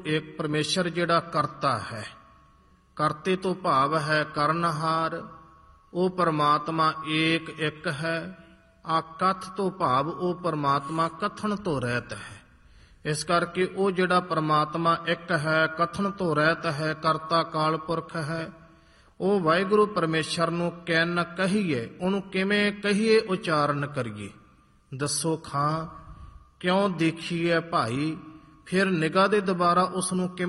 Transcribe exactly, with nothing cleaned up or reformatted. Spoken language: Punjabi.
ਇੱਕ ਪਰਮੇਸ਼ਰ ਜਿਹੜਾ ਕਰਤਾ ਹੈ, ਕਰਤੇ ਤੋਂ ਭਾਵ ਹੈ ਕਰਨਹਾਰ, ਉਹ ਪਰਮਾਤਮਾ ਏਕ ਇੱਕ ਹੈ। ਆਕਥ ਤੋਂ ਭਾਵ ਉਹ ਪਰਮਾਤਮਾ ਕਥਨ ਤੋਂ ਰਹਿਤ ਹੈ। ਇਸ ਕਰਕੇ ਉਹ ਜਿਹੜਾ ਪਰਮਾਤਮਾ ਇੱਕ ਹੈ, ਕਥਨ ਤੋਂ ਰਹਿਤ ਹੈ, ਕਰਤਾ ਕਾਲ ਪੁਰਖ ਹੈ, ਉਹ ਵਾਹਿਗੁਰੂ ਪਰਮੇਸ਼ਰ ਨੂੰ ਕਿਨ ਕਹੀਏ, ਉਹਨੂੰ ਕਿਵੇਂ ਕਹੀਏ, ਉਚਾਰਨ ਕਰੀਏ। ਦੱਸੋ ਖਾਂ ਕਿਉਂ ਦੇਖੀਏ ਭਾਈ, ਫਿਰ ਨਿਗਾਹ ਦੇ ਦੁਬਾਰਾ ਉਸ ਨੂੰ ਕਿਵੇਂ